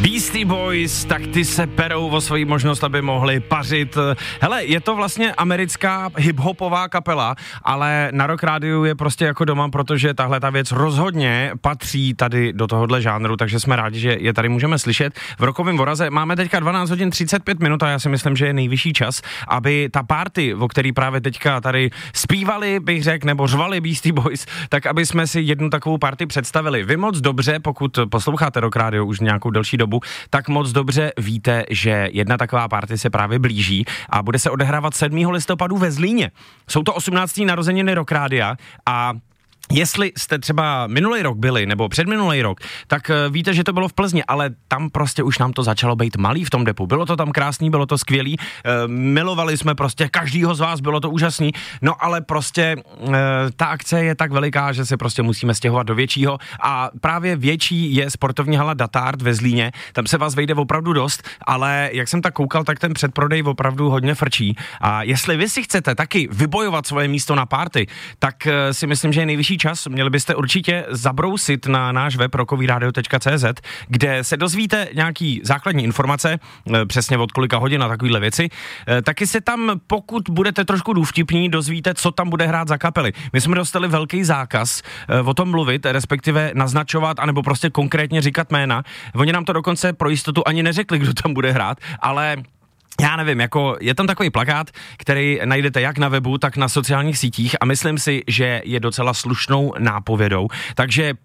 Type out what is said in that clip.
Beastie Boys, tak ty se perou o svoji možnost, aby mohli pařit. Hele, je to vlastně americká hip-hopová kapela, ale na Rock Rádiu je prostě jako doma, protože tahle ta věc rozhodně patří tady do tohohle žánru, takže jsme rádi, že je tady můžeme slyšet. V Rockovém voraze máme teďka 12 hodin 35 minut a já si myslím, že je nejvyšší čas, aby ta party, o který právě teďka tady zpívali, bych řekl, nebo řvali Beastie Boys, tak aby jsme si jednu takovou party představili. Vy moc dobře, pokud posloucháte Rock Radio už nějakou delší dobu, tak moc dobře víte, že jedna taková party se právě blíží a bude se odehrávat 7. listopadu ve Zlíně. Jsou to 18. narozeniny Rock Rádia a jestli jste třeba minulý rok byli, nebo předminulý rok, tak víte, že to bylo v Plzni, ale tam prostě už nám to začalo být malý v tom depu. Bylo to tam krásný, bylo to skvělý, milovali jsme prostě každýho z vás, bylo to úžasný, no ale prostě ta akce je tak veliká, že se prostě musíme stěhovat do většího a právě větší je sportovní hala Datard ve Zlíně, tam se vás vejde opravdu dost, ale jak jsem tak koukal, tak ten předprodej opravdu hodně frčí a jestli vy si chcete taky vybojovat svoje místo na party, tak si myslím, že je nejvyšší čas, měli byste určitě zabrousit na náš web rockovyradio.cz, kde se dozvíte nějaký základní informace, přesně od kolika hodin a takovýhle věci. Taky se tam, pokud budete trošku důvtipní, dozvíte, co tam bude hrát za kapely. My jsme dostali velký zákaz o tom mluvit, respektive naznačovat, anebo prostě konkrétně říkat jména. Oni nám to dokonce pro jistotu ani neřekli, kdo tam bude hrát, ale já nevím, jako je tam takový plakát, který najdete jak na webu, tak na sociálních sítích a myslím si, že je docela slušnou nápovědou. Takže